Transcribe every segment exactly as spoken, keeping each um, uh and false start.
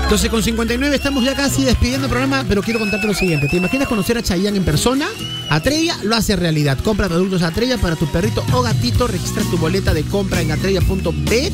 doce con cincuenta y nueve, estamos ya casi despidiendo el programa, pero quiero contarte lo siguiente. ¿Te imaginas conocer a Chayanne en persona? Atrevia lo hace realidad. Compra productos Atrevia para tu perrito o gatito, registra tu boleta de compra en atrevia punto bet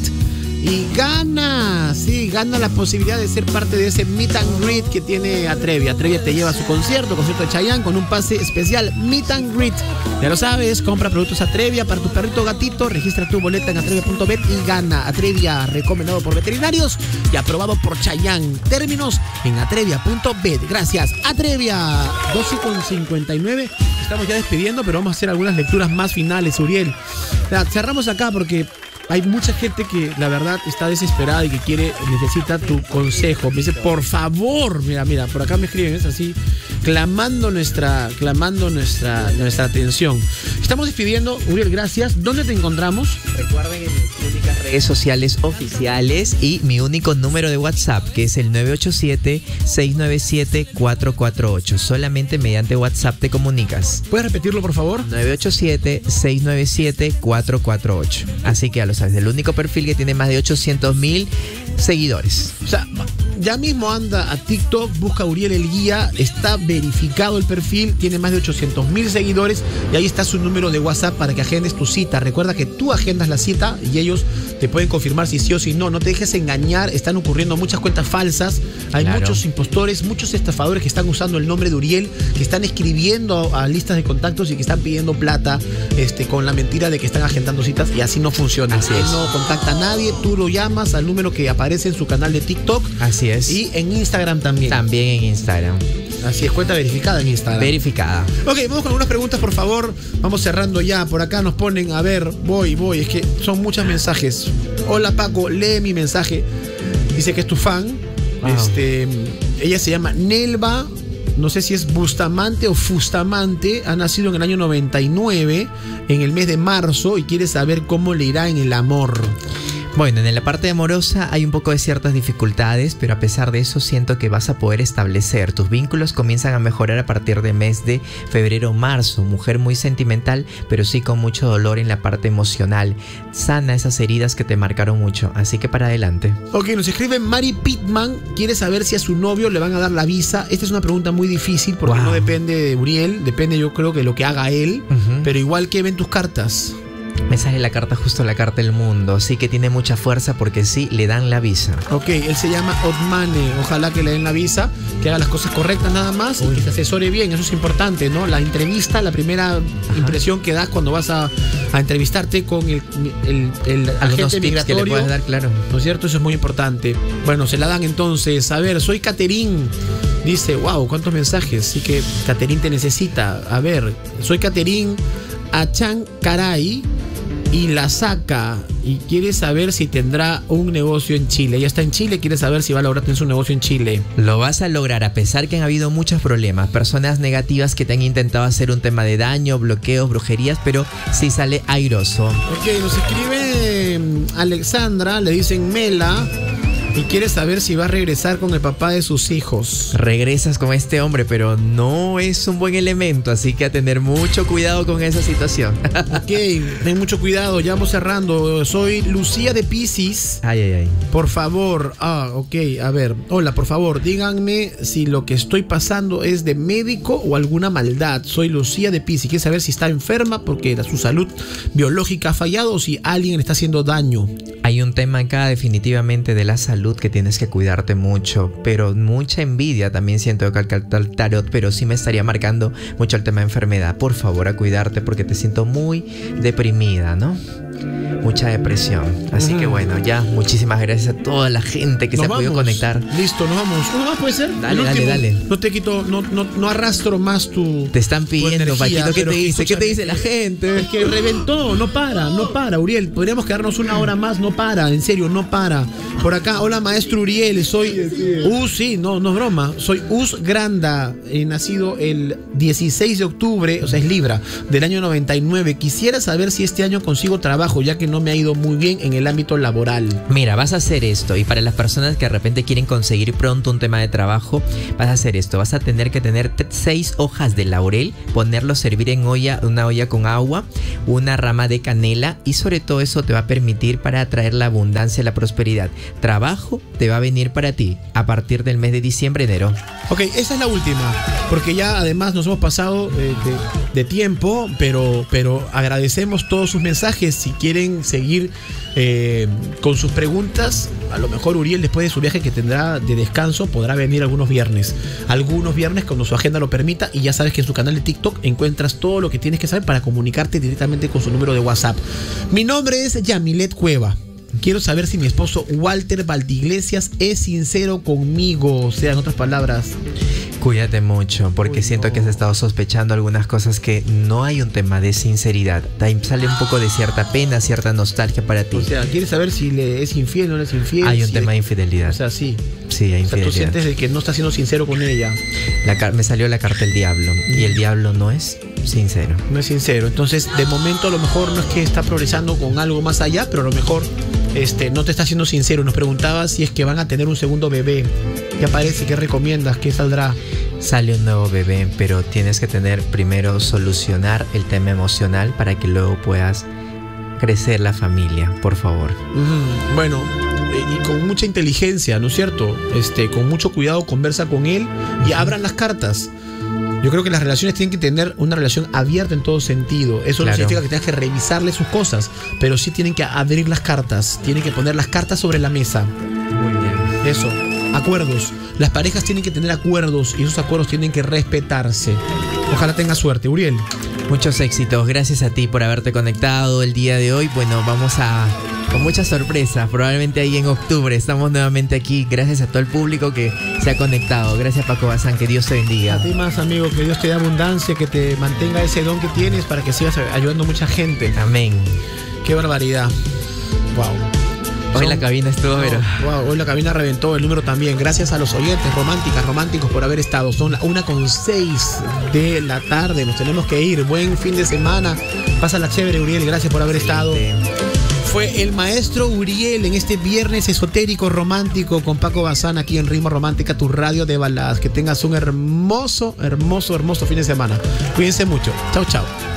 y gana, sí, gana la posibilidad de ser parte de ese meet and greet que tiene Atrevia. Atrevia te lleva a su concierto, concierto de Chayanne, con un pase especial meet and greet. Ya lo sabes, compra productos Atrevia para tu perrito o gatito, registra tu boleta en atrevia punto bet y gana. Atrevia, recomendado por veterinarios y aprobado por Chayanne. Términos en atrevia punto bet. Gracias, Atrevia. doce con cincuenta y nueve, estamos ya despidiendo, pero vamos a hacer algunas lecturas más finales, Uriel. O sea, cerramos acá porque hay mucha gente que la verdad está desesperada y que quiere, necesita tu consejo. Me dice, por favor, mira, mira, por acá me escriben, es así, clamando nuestra, clamando nuestra, nuestra atención. Estamos despidiendo, Uriel, gracias. ¿Dónde te encontramos? Recuerden en mis únicas redes sociales oficiales y mi único número de WhatsApp, que es el nueve ocho siete, seis nueve siete, cuatro cuatro ocho. Solamente mediante WhatsApp te comunicas. ¿Puedes repetirlo, por favor? nueve ocho siete, seis nueve siete, cuatro cuatro ocho. Así que ya lo sabes, el único perfil que tiene más de ochocientos mil seguidores. O sea, ya mismo anda a TikTok, busca Uriel el Guía, está verificado el perfil, tiene más de ochocientos mil seguidores y ahí está su número de WhatsApp para que agendes tu cita. Recuerda que tú agendas la cita y ellos te pueden confirmar si sí o si no. No te dejes engañar, están ocurriendo muchas cuentas falsas, hay claro. muchos impostores, muchos estafadores que están usando el nombre de Uriel, que están escribiendo a, a listas de contactos y que están pidiendo plata este, con la mentira de que están agendando citas, y así no funciona. Así es. No contacta a nadie, tú lo llamas al número que aparece en su canal de TikTok. Así es. Y en Instagram también. También en Instagram. Así es, cuenta verificada en Instagram. Verificada. Ok, vamos con algunas preguntas, por favor. Vamos cerrando ya. Por acá nos ponen, a ver, voy, voy. Es que son muchos mensajes. Hola, Paco, lee mi mensaje. Dice que es tu fan. Wow. Este, ella se llama Nelva. No sé si es Bustamante o Fustamante. Ha nacido en el año noventa y nueve, en el mes de marzo, y quiere saber cómo le irá en el amor. Bueno, en la parte amorosa hay un poco de ciertas dificultades, pero a pesar de eso siento que vas a poder establecer. Tus vínculos comienzan a mejorar a partir del mes de febrero o marzo. Mujer muy sentimental, pero sí con mucho dolor en la parte emocional. Sana esas heridas que te marcaron mucho, así que para adelante. Ok, nos escribe Mari Pittman, quiere saber si a su novio le van a dar la visa. Esta es una pregunta muy difícil porque wow. no depende de Uriel, depende yo creo que de lo que haga él, uh-huh. pero igual que ven tus cartas. Me sale la carta, justo la carta del mundo, así que tiene mucha fuerza porque sí, le dan la visa. Ok, él se llama Otmane, ojalá que le den la visa, que haga las cosas correctas nada más. Uy. Y que se asesore bien, eso es importante, ¿no? La entrevista, la primera Ajá. impresión que das cuando vas a, a entrevistarte con el, el, el agente migratorio. Que le puedes dar, claro. ¿No es cierto? Eso es muy importante. Bueno, se la dan entonces. A ver, soy Caterín. Dice, wow, cuántos mensajes. Sí que Caterín te necesita. A ver, soy Caterín Achan Caray y la saca y quiere saber si tendrá un negocio en Chile. Ella está en Chile, quiere saber si va a lograr tener su negocio en Chile. Lo vas a lograr a pesar que han habido muchos problemas, personas negativas que te han intentado hacer un tema de daño, bloqueos, brujerías, pero sí sale airoso. Ok, nos escribe Alexandra, le dicen Mela, y quiere saber si va a regresar con el papá de sus hijos. Regresas con este hombre, pero no es un buen elemento, así que a tener mucho cuidado con esa situación. Ok, ten mucho cuidado, ya vamos cerrando. Soy Lucía de Piscis. Ay, ay, ay. Por favor, ah, ok, a ver. Hola, por favor, díganme si lo que estoy pasando es de médico o alguna maldad. Soy Lucía de Piscis. Quiere saber si está enferma porque su salud biológica ha fallado o si alguien le está haciendo daño. Hay un tema acá definitivamente de la salud que tienes que cuidarte mucho, pero mucha envidia también siento que al tarot, pero sí me estaría marcando mucho el tema de enfermedad. Por favor, a cuidarte porque te siento muy deprimida, ¿no? Mucha depresión. Así uh-huh. que bueno, ya muchísimas gracias a toda la gente que nos se ha podido conectar. Listo, nos vamos. ¿Uno más puede ser? Dale, dale, dale. No te quito, no, no, no arrastro más tu. Te están pidiendo, Paquito, ¿qué te dice? ¿Qué te dice la gente? Es que reventó, no para, no para, Uriel. Podríamos quedarnos una hora más, no para, en serio, no para. Por acá, hola maestro Uriel, soy Us, sí, no, no es broma. Soy Us Granda, he nacido el dieciséis de octubre, o sea, es Libra, del año noventa y nueve. Quisiera saber si este año consigo trabajo trabajo, ya que no me ha ido muy bien en el ámbito laboral. Mira, vas a hacer esto, y para las personas que de repente quieren conseguir pronto un tema de trabajo, vas a hacer esto. Vas a tener que tener seis hojas de laurel, ponerlo a servir en olla, una olla con agua, una rama de canela, y sobre todo eso te va a permitir para atraer la abundancia y la prosperidad. Trabajo te va a venir para ti a partir del mes de diciembre, enero. Ok, esa es la última, porque ya además nos hemos pasado eh, de, de tiempo, pero, pero agradecemos todos sus mensajes. Si quieren seguir eh, con sus preguntas, a lo mejor Uriel, después de su viaje que tendrá de descanso, podrá venir algunos viernes. Algunos viernes cuando su agenda lo permita, y ya sabes que en su canal de TikTok encuentras todo lo que tienes que saber para comunicarte directamente con su número de WhatsApp. Mi nombre es Yamilet Cueva. Quiero saber si mi esposo Walter Valdiglesias es sincero conmigo. O sea, en otras palabras, cuídate mucho, porque Uy, siento no. que has estado sospechando algunas cosas que no hay un tema de sinceridad. Ahí sale un poco de cierta pena, cierta nostalgia para ti. O sea, ¿quieres saber si le es infiel o no le es infiel? Hay un si tema de... de infidelidad. O sea, sí. Sí, hay infidelidad. O sea, tú sientes de que no está siendo sincero con ella. La me salió la carta del diablo, y el diablo no es sincero. No es sincero. Entonces, de momento, a lo mejor no es que está progresando con algo más allá, pero a lo mejor este, no te está siendo sincero. Nos preguntaba si es que van a tener un segundo bebé. ¿Qué aparece? ¿Qué recomiendas? ¿Qué saldrá? Sale un nuevo bebé, pero tienes que tener primero solucionar el tema emocional para que luego puedas crecer la familia, por favor. Mm, bueno, y con mucha inteligencia, ¿no es cierto? Este, con mucho cuidado conversa con él y uh-huh. abran las cartas. Yo creo que las relaciones tienen que tener una relación abierta en todo sentido. Eso claro. no significa que tengas que revisarle sus cosas, pero sí tienen que abrir las cartas, tienen que poner las cartas sobre la mesa. Muy bien. Eso, acuerdos. Las parejas tienen que tener acuerdos y esos acuerdos tienen que respetarse. Ojalá tengas suerte, Uriel. Muchos éxitos, gracias a ti por haberte conectado el día de hoy. Bueno, vamos a... con muchas sorpresas, probablemente ahí en octubre estamos nuevamente aquí. Gracias a todo el público que se ha conectado. Gracias, Paco Bazán, que Dios te bendiga. A ti más, amigo, que Dios te dé abundancia, que te mantenga ese don que tienes para que sigas ayudando a mucha gente. Amén. Qué barbaridad. Wow. Hoy Son, la cabina estuvo, pero... Wow, hoy la cabina reventó, el número también. Gracias a los oyentes románticas, románticos por haber estado. Son la una con seis de la tarde. Nos tenemos que ir. Buen fin de semana. Pásala chévere, Uriel. Gracias por haber estado. Fue el maestro Uriel en este viernes esotérico romántico con Paco Bazán aquí en Ritmo Romántica, tu radio de baladas. Que tengas un hermoso, hermoso, hermoso fin de semana. Cuídense mucho. Chau, chau.